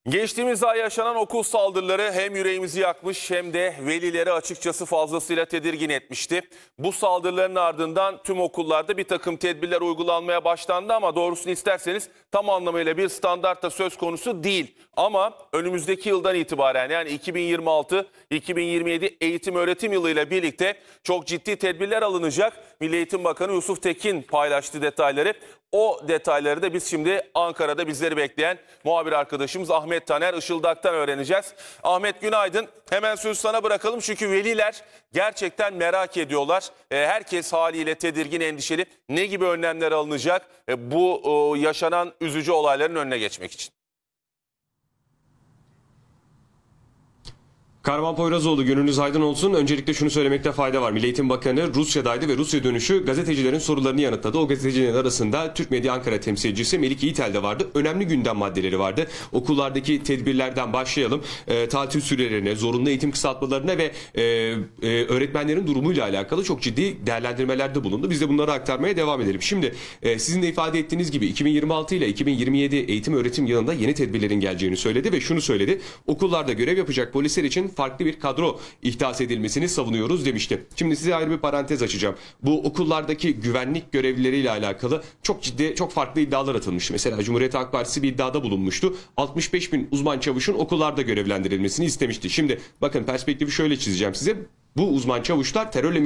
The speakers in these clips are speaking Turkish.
Geçtiğimiz ay yaşanan okul saldırıları hem yüreğimizi yakmış hem de velileri açıkçası fazlasıyla tedirgin etmişti. Bu saldırıların ardından tüm okullarda bir takım tedbirler uygulanmaya başlandı ama doğrusunu isterseniz tam anlamıyla bir standart da söz konusu değil. Ama önümüzdeki yıldan itibaren yani 2026-2027 eğitim öğretim yılıyla birlikte çok ciddi tedbirler alınacak. Milli Eğitim Bakanı Yusuf Tekin paylaştı detayları. O detayları da biz şimdi Ankara'da bizleri bekleyen muhabir arkadaşımız Ahmet Taner Işıldak'tan öğreneceğiz. Ahmet günaydın. Hemen sözü sana bırakalım çünkü veliler gerçekten merak ediyorlar. Herkes haliyle tedirgin, endişeli. Ne gibi önlemler alınacak bu yaşanan üzücü olayların önüne geçmek için? Kahraman Poyrazoğlu, gönlünüz aydın olsun. Öncelikle şunu söylemekte fayda var. Milli Eğitim Bakanı Rusya'daydı ve Rusya dönüşü gazetecilerin sorularını yanıtladı. O gazetecilerin arasında Türk Medya Ankara temsilcisi Melike İtel de vardı. Önemli gündem maddeleri vardı. Okullardaki tedbirlerden başlayalım. Tatil sürelerine, zorunlu eğitim kısaltmalarına ve öğretmenlerin durumuyla alakalı çok ciddi değerlendirmelerde bulundu. Biz de bunları aktarmaya devam edelim. Şimdi sizin de ifade ettiğiniz gibi 2026 ile 2027 eğitim öğretim yılında yeni tedbirlerin geleceğini söyledi ve şunu söyledi. Okullarda görev yapacak polisler için farklı bir kadro ihdas edilmesini savunuyoruz demişti. Şimdi size ayrı bir parantez açacağım. Bu okullardaki güvenlik görevlileriyle alakalı çok farklı iddialar atılmış. Mesela Cumhuriyet Halk Partisi bir iddiada bulunmuştu. 65 bin uzman çavuşun okullarda görevlendirilmesini istemişti. Şimdi bakın perspektifi şöyle çizeceğim size. Bu uzman çavuşlar terörle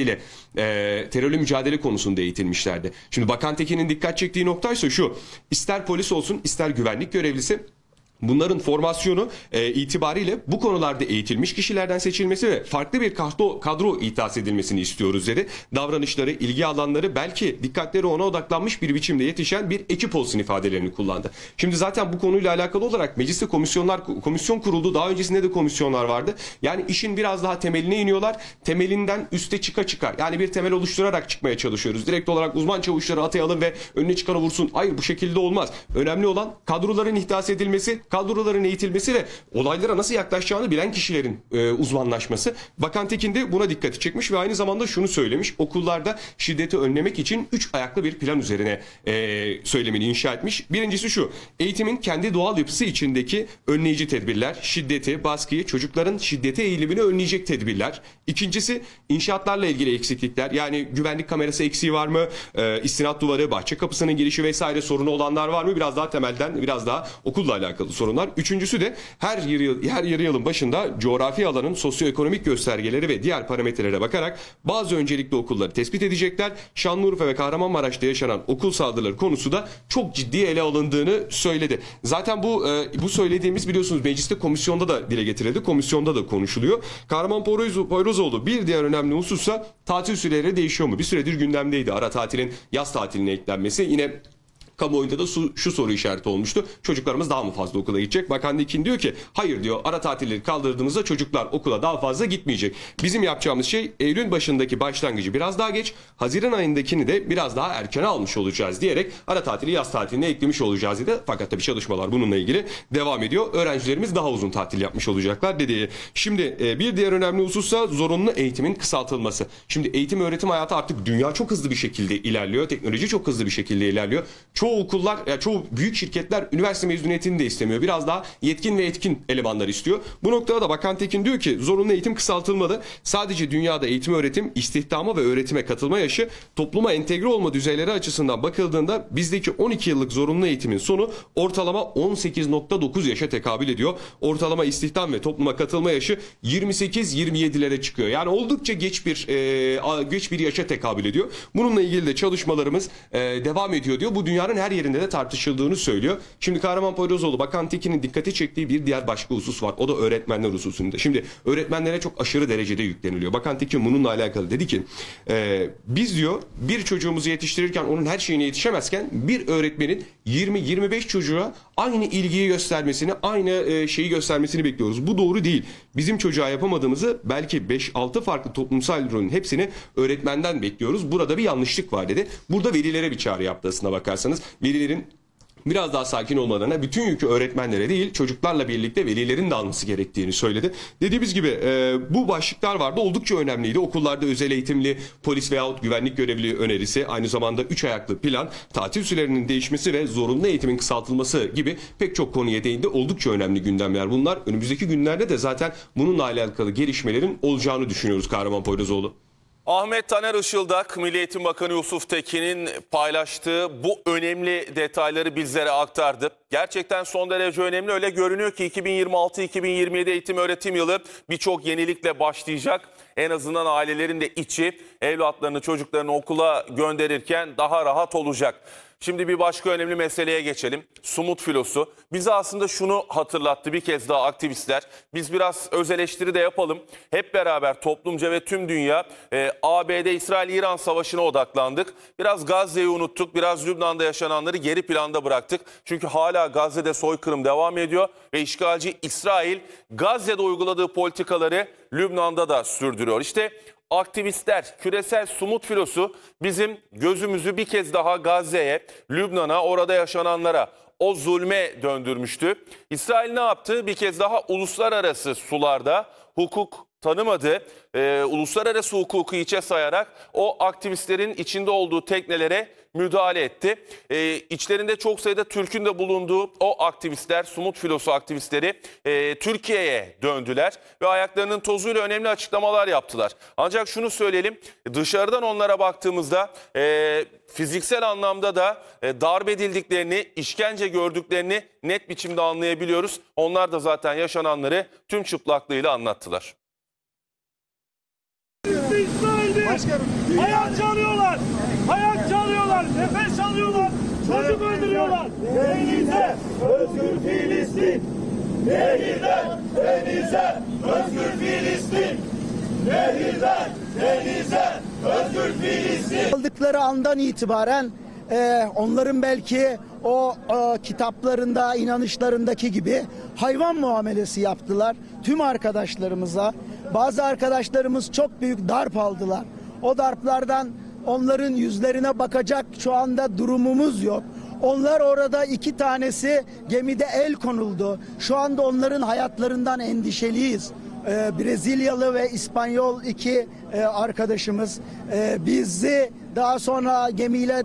mücadele konusunda eğitilmişlerdi. Şimdi Bakan Tekin'in dikkat çektiği nokta ise şu. İster polis olsun, ister güvenlik görevlisi, bunların formasyonu itibariyle bu konularda eğitilmiş kişilerden seçilmesi ve farklı bir kadro ihdas edilmesini istiyoruz dedi. Davranışları, ilgi alanları, belki dikkatleri ona odaklanmış bir biçimde yetişen bir ekip olsun ifadelerini kullandı. Şimdi zaten bu konuyla alakalı olarak mecliste komisyon kuruldu. Daha öncesinde de komisyonlar vardı. Yani işin biraz daha temeline iniyorlar. Temelinden üste çıka. Yani bir temel oluşturarak çıkmaya çalışıyoruz. Direkt olarak uzman çavuşları atayalım ve önüne çıkanı vursun. Hayır, bu şekilde olmaz. Önemli olan kadroların ihdas edilmesi, kadroların eğitilmesi ve olaylara nasıl yaklaşacağını bilen kişilerin uzmanlaşması. Bakan Tekin de buna dikkati çekmiş ve aynı zamanda şunu söylemiş. Okullarda şiddeti önlemek için 3 ayaklı bir plan üzerine söylemini inşa etmiş. Birincisi şu: eğitimin kendi doğal yapısı içindeki önleyici tedbirler, şiddeti, baskıyı, çocukların şiddete eğilimini önleyecek tedbirler. İkincisi inşaatlarla ilgili eksiklikler. Yani güvenlik kamerası eksiği var mı? İstinat duvarı, bahçe kapısının girişi vesaire sorunu olanlar var mı? Biraz daha temelden, biraz daha okulla alakalı sorunlar. Üçüncüsü de her yarı yılın başında coğrafi alanın sosyoekonomik göstergeleri ve diğer parametrelere bakarak bazı öncelikli okulları tespit edecekler. Şanlıurfa ve Kahramanmaraş'ta yaşanan okul saldırıları konusu da çok ciddi ele alındığını söyledi. Zaten bu söylediğimiz biliyorsunuz mecliste komisyonda da dile getirildi. Komisyonda da konuşuluyor. Kahraman Poyrazoğlu bir diğer önemli husussa tatil süreleri değişiyor mu? Bir süredir gündemdeydi ara tatilin yaz tatiline eklenmesi. Yine kamuoyunda da şu soru işareti olmuştu. Çocuklarımız daha mı fazla okula gidecek? Bakan Tekin diyor ki hayır diyor, ara tatilleri kaldırdığımızda çocuklar okula daha fazla gitmeyecek. Bizim yapacağımız şey Eylül başındaki başlangıcı biraz daha geç, Haziran ayındakini de biraz daha erken almış olacağız diyerek ara tatili yaz tatiline eklemiş olacağız dedi. Fakat tabii çalışmalar bununla ilgili devam ediyor. Öğrencilerimiz daha uzun tatil yapmış olacaklar dedi. Şimdi bir diğer önemli husussa zorunlu eğitimin kısaltılması. Şimdi eğitim öğretim hayatı artık dünya çok hızlı bir şekilde ilerliyor. Teknoloji çok hızlı bir şekilde ilerliyor. Çoğu okullar, çoğu büyük şirketler üniversite mezuniyetini de istemiyor. Biraz daha yetkin ve etkin elemanlar istiyor. Bu noktada da Bakan Tekin diyor ki zorunlu eğitim kısaltılmalı. Sadece dünyada eğitim öğretim, istihdama ve öğretime katılma yaşı, topluma entegre olma düzeyleri açısından bakıldığında bizdeki 12 yıllık zorunlu eğitimin sonu ortalama 18.9 yaşa tekabül ediyor. Ortalama istihdam ve topluma katılma yaşı 28-27'lere çıkıyor. Yani oldukça geç bir yaşa tekabül ediyor. Bununla ilgili de çalışmalarımız devam ediyor diyor. Bu dünyanın her yerinde de tartışıldığını söylüyor. Şimdi Kahraman Poyrazoğlu, Bakan Tekin'in dikkati çektiği bir diğer başka husus var. O da öğretmenler hususunda. Şimdi öğretmenlere çok aşırı derecede yükleniliyor. Bakan Tekin bununla alakalı dedi ki biz diyor bir çocuğumuzu yetiştirirken onun her şeyine yetişemezken bir öğretmenin 20-25 çocuğa aynı ilgiyi göstermesini, aynı şeyi göstermesini bekliyoruz. Bu doğru değil. Bizim çocuğa yapamadığımızı belki 5-6 farklı toplumsal rolün hepsini öğretmenden bekliyoruz. Burada bir yanlışlık var dedi. Burada velilere bir çağrı yaptı aslına bakarsanız. Velilerin biraz daha sakin olmalarına, bütün yükü öğretmenlere değil çocuklarla birlikte velilerin de alması gerektiğini söyledi. Dediğimiz gibi bu başlıklar vardı, oldukça önemliydi. Okullarda özel eğitimli polis veyahut güvenlik görevliliği önerisi, aynı zamanda 3 ayaklı plan, tatil sürelerinin değişmesi ve zorunlu eğitimin kısaltılması gibi pek çok konuya değindi. Oldukça önemli gündemler bunlar. Önümüzdeki günlerde de zaten bununla alakalı gelişmelerin olacağını düşünüyoruz Kahraman Poyrazoğlu. Ahmet Taner Işıldak, Milli Eğitim Bakanı Yusuf Tekin'in paylaştığı bu önemli detayları bizlere aktardı. Gerçekten son derece önemli. Öyle görünüyor ki 2026-2027 eğitim öğretim yılı birçok yenilikle başlayacak. En azından ailelerin de içi evlatlarını, çocuklarını okula gönderirken daha rahat olacak. Şimdi bir başka önemli meseleye geçelim. Sumut filosu. Bize aslında şunu hatırlattı bir kez daha aktivistler. Biz biraz öz eleştiri de yapalım. Hep beraber toplumca ve tüm dünya ABD-İsrail-İran savaşına odaklandık. Biraz Gazze'yi unuttuk. Biraz Lübnan'da yaşananları geri planda bıraktık. Çünkü hala Gazze'de soykırım devam ediyor. Ve işgalci İsrail Gazze'de uyguladığı politikaları Lübnan'da da sürdürüyor. İşte aktivistler, küresel sumut filosu bizim gözümüzü bir kez daha Gazze'ye, Lübnan'a, orada yaşananlara, o zulme döndürmüştü. İsrail ne yaptı? Bir kez daha uluslararası sularda hukuk tanımadı. Uluslararası hukuku içe sayarak o aktivistlerin içinde olduğu teknelere müdahale etti. İçlerinde çok sayıda Türk'ün de bulunduğu o aktivistler, sumut filosu aktivistleri Türkiye'ye döndüler ve ayaklarının tozuyla önemli açıklamalar yaptılar. Ancak şunu söyleyelim, dışarıdan onlara baktığımızda fiziksel anlamda da darp edildiklerini, işkence gördüklerini net biçimde anlayabiliyoruz. Onlar da zaten yaşananları tüm çıplaklığıyla anlattılar. Hayat çalıyorlar, hayat çalıyorlar, nefes alıyorlar, çocuk öldürüyorlar. Denize, özgür Filistin. Nehirden, denize, özgür Filistin. Nehirden, denize, özgür Filistin. Aldıkları andan itibaren onların belki o kitaplarında, inanışlarındaki gibi hayvan muamelesi yaptılar tüm arkadaşlarımıza. Bazı arkadaşlarımız çok büyük darp aldılar. O darplardan onların yüzlerine bakacak şu anda durumumuz yok. Onlar orada 2 tanesi gemide el konuldu. Şu anda onların hayatlarından endişeliyiz. Brezilyalı ve İspanyol 2 arkadaşımız bizi daha sonra gemiyle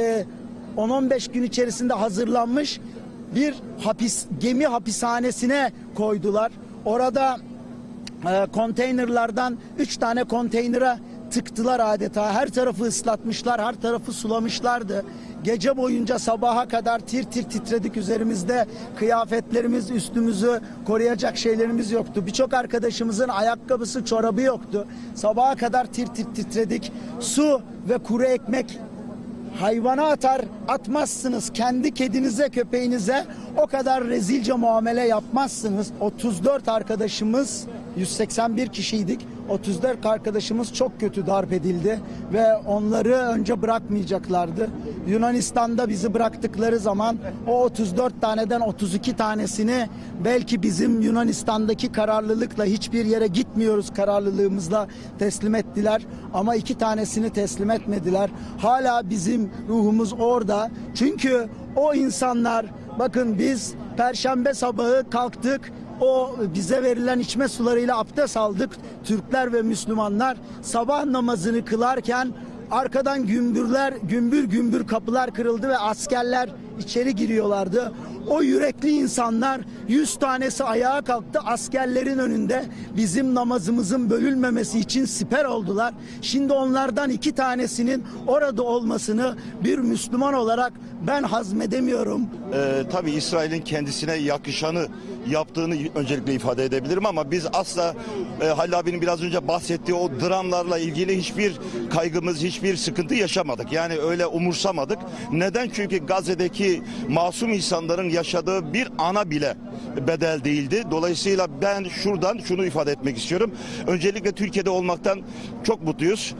10-15 gün içerisinde hazırlanmış bir gemi hapishanesine koydular. Orada konteynerlardan 3 tane konteynere tıktılar adeta. Her tarafı ıslatmışlar, her tarafı sulamışlardı. Gece boyunca sabaha kadar tir tir titredik, üzerimizde kıyafetlerimiz, üstümüzü koruyacak şeylerimiz yoktu. Birçok arkadaşımızın ayakkabısı, çorabı yoktu. Sabaha kadar tir tir titredik. Su ve kuru ekmek hayvana atmazsınız. Kendi kedinize, köpeğinize o kadar rezilce muamele yapmazsınız. 34 arkadaşımız, 181 kişiydik. 34 arkadaşımız çok kötü darp edildi ve onları önce bırakmayacaklardı. Yunanistan'da bizi bıraktıkları zaman o 34 taneden 32 tanesini belki bizim Yunanistan'daki kararlılıkla hiçbir yere gitmiyoruz kararlılığımızla teslim ettiler. Ama 2 tanesini teslim etmediler. Hala bizim ruhumuz orada. Çünkü o insanlar, bakın biz Perşembe sabahı kalktık. O bize verilen içme sularıyla abdest aldık. Türkler ve Müslümanlar sabah namazını kılarken arkadan gümbür gümbür kapılar kırıldı ve askerler içeri giriyorlardı. O yürekli insanlar 100 tanesi ayağa kalktı, askerlerin önünde bizim namazımızın bölünmemesi için siper oldular. Şimdi onlardan 2 tanesinin orada olmasını bir Müslüman olarak ben hazmedemiyorum. Tabii İsrail'in kendisine yakışanı yaptığını öncelikle ifade edebilirim ama biz asla Halil abinin biraz önce bahsettiği o dramlarla ilgili hiçbir kaygımız, hiçbir sıkıntı yaşamadık. Yani öyle umursamadık. Neden? Çünkü Gazze'deki masum insanların yaşadığı bir ana bile bedel değildi. Dolayısıyla ben şuradan şunu ifade etmek istiyorum. Öncelikle Türkiye'de olmaktan çok mutluyuz.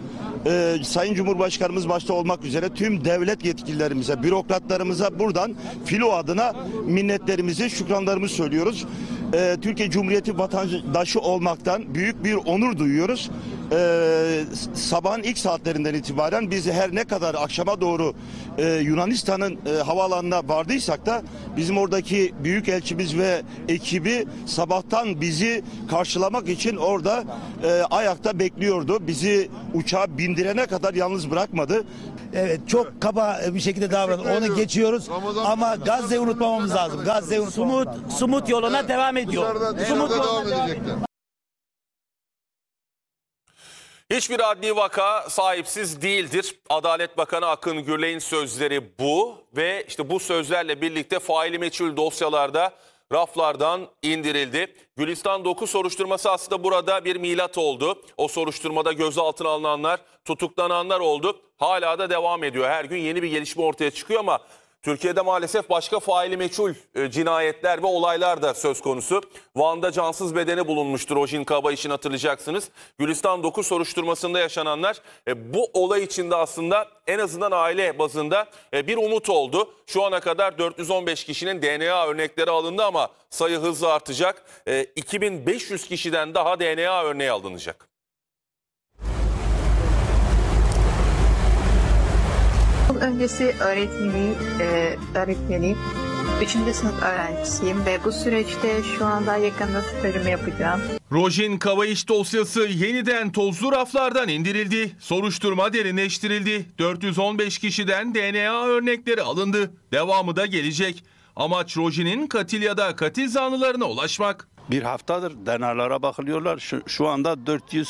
Sayın Cumhurbaşkanımız başta olmak üzere tüm devlet yetkililerimize, bürokratlarımıza buradan filo adına minnetlerimizi, şükranlarımızı söylüyoruz. Türkiye Cumhuriyeti vatandaşı olmaktan büyük bir onur duyuyoruz. sabahın ilk saatlerinden itibaren biz her ne kadar akşama doğru Yunanistan'ın havaalanına vardıysak da bizim oradaki büyükelçimiz ve ekibi sabahtan bizi karşılamak için orada ayakta bekliyordu. Bizi uçağa bindirene kadar yalnız bırakmadı. Evet, çok kaba bir şekilde davrandık. Onu geçiyoruz ama Gazze'yi unutmamamız lazım. Gazze'yi unutmamamız. Sumut yoluna devam ediyor. Sumut devam edecekler. Hiçbir adli vaka sahipsiz değildir. Adalet Bakanı Akın Gürlek'in sözleri bu ve işte bu sözlerle birlikte faili meçhul dosyalarda raflardan indirildi. Gülistan 9 soruşturması aslında burada bir milat oldu. O soruşturmada gözaltına alınanlar, tutuklananlar oldu. Hala da devam ediyor. Her gün yeni bir gelişme ortaya çıkıyor ama Türkiye'de maalesef başka faili meçhul cinayetler ve olaylar da söz konusu. Van'da cansız bedeni bulunmuştur. Rojin Kabayiş'in hatırlayacaksınız. Gülistan 9 soruşturmasında yaşananlar bu olay içinde aslında en azından aile bazında bir umut oldu. Şu ana kadar 415 kişinin DNA örnekleri alındı ama sayı hızla artacak. 2500 kişiden daha DNA örneği alınacak. Öncesi öğretmeniyim. 3. sınıf öğrencisiyim ve bu süreçte şu anda yakında stajımı yapacağım. Rojin Kabayış dosyası yeniden tozlu raflardan indirildi. Soruşturma derinleştirildi. 415 kişiden DNA örnekleri alındı. Devamı da gelecek. Amaç Rojin'in katil ya da katil zanlılarına ulaşmak. Bir haftadır DNA'lara bakılıyorlar. Şu anda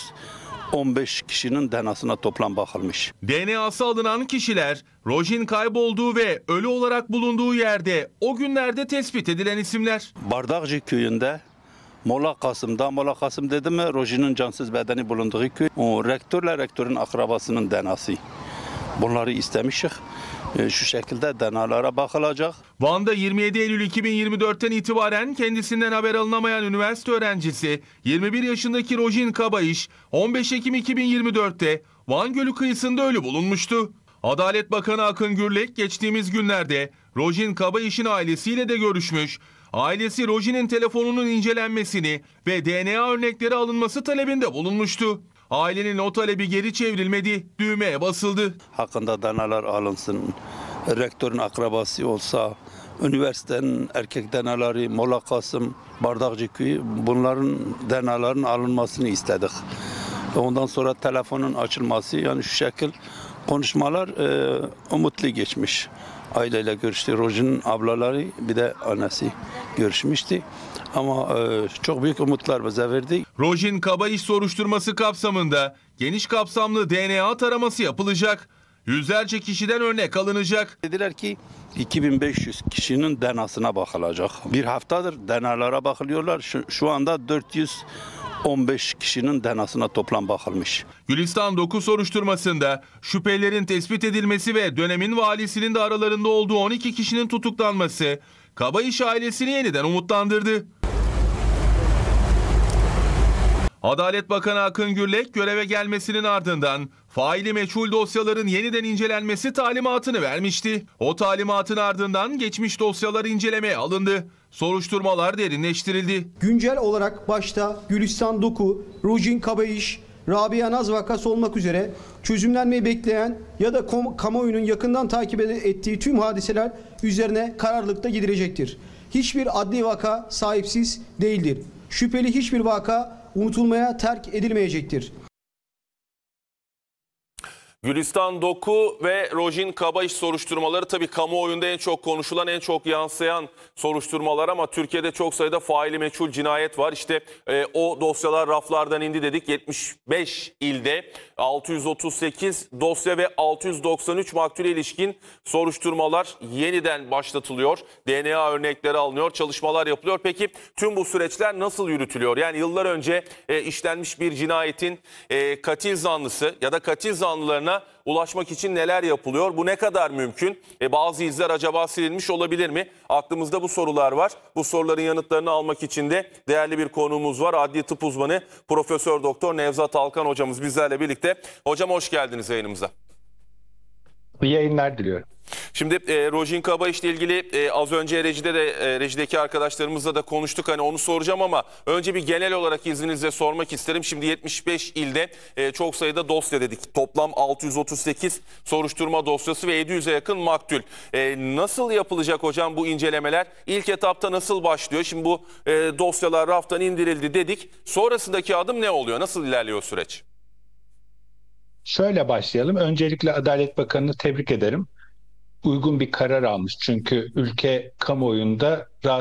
415 kişinin DNA'sına toplam bakılmış. DNA'sı alınan kişiler Rojin kaybolduğu ve ölü olarak bulunduğu yerde o günlerde tespit edilen isimler. Bardakçı köyünde Molla Kasım dedi mi Rojin'in cansız bedeni bulunduğu köy. O rektörle rektörün akrabasının DNA'sı. Bunları istemişik. Şu şekilde DNA'lara bakılacak. Van'da 27 Eylül 2024'ten itibaren kendisinden haber alınamayan üniversite öğrencisi 21 yaşındaki Rojin Kabayış 15 Ekim 2024'te Van Gölü kıyısında ölü bulunmuştu. Adalet Bakanı Akın Gürlek geçtiğimiz günlerde Rojin Kabayış'ın ailesiyle de görüşmüş. Ailesi Rojin'in telefonunun incelenmesini ve DNA örnekleri alınması talebinde bulunmuştu. Ailenin o talebi geri çevrilmedi, düğmeye basıldı. Hakkında DNA'lar alınsın, rektörün akrabası olsa, üniversitenin erkek DNA'ları, Molla Kasım, Bardakçı Köyü bunların DNA'ların alınmasını istedik. Ondan sonra telefonun açılması yani şu şekil konuşmalar umutlu geçmiş. Aileyle görüştü. Rojin'in ablaları bir de annesi görüşmüştü. Ama çok büyük umutlar bize verdi. Rojin Kabayış soruşturması kapsamında geniş kapsamlı DNA taraması yapılacak. Yüzlerce kişiden örnek alınacak. Dediler ki 2500 kişinin DNA'sına bakılacak. Bir haftadır DNA'lara bakılıyorlar. Şu anda 415 kişinin DNA'sına toplam bakılmış. Gülistan 9 soruşturmasında şüphelerin tespit edilmesi ve dönemin valisinin de aralarında olduğu 12 kişinin tutuklanması Kabayış ailesini yeniden umutlandırdı. Adalet Bakanı Akın Gürlek göreve gelmesinin ardından faili meçhul dosyaların yeniden incelenmesi talimatını vermişti. O talimatın ardından geçmiş dosyalar incelemeye alındı. Soruşturmalar derinleştirildi. Güncel olarak başta Gülistan Doku, Rojin Kabayış, Rabia Naz vakası olmak üzere çözümlenmeyi bekleyen ya da kamuoyunun yakından takip ettiği tüm hadiseler üzerine kararlılıkta gidilecektir. Hiçbir adli vaka sahipsiz değildir. Şüpheli hiçbir vaka unutulmaya terk edilmeyecektir. Gülistan Doku ve Rojin Kabayış soruşturmaları tabii kamuoyunda en çok konuşulan, en çok yansıyan soruşturmalar ama Türkiye'de çok sayıda faili meçhul cinayet var. İşte o dosyalar raflardan indi dedik. 75 ilde 638 dosya ve 693 maktule ilişkin soruşturmalar yeniden başlatılıyor. DNA örnekleri alınıyor, çalışmalar yapılıyor. Peki tüm bu süreçler nasıl yürütülüyor? Yani yıllar önce işlenmiş bir cinayetin katil zanlısı ya da katil zanlılarına ulaşmak için neler yapılıyor? Bu ne kadar mümkün? Bazı izler acaba silinmiş olabilir mi? Aklımızda bu sorular var. Bu soruların yanıtlarını almak için de değerli bir konuğumuz var. Adli tıp uzmanı Profesör Doktor Nevzat Alkan hocamız bizlerle birlikte. Hocam hoş geldiniz yayınımıza. İyi yayınlar diliyorum. Şimdi Rojin Kabayiş'le ilgili az önce rejideki arkadaşlarımızla da konuştuk. Hani onu soracağım ama önce bir genel olarak izninizle sormak isterim. Şimdi 75 ilde çok sayıda dosya dedik. Toplam 638 soruşturma dosyası ve 700'e yakın maktul. Nasıl yapılacak hocam bu incelemeler? İlk etapta nasıl başlıyor? Şimdi bu dosyalar raftan indirildi dedik. Sonrasındaki adım ne oluyor? Nasıl ilerliyor süreç? Şöyle başlayalım. Öncelikle Adalet Bakanı'nı tebrik ederim. Uygun bir karar almış. Çünkü ülke kamuoyunda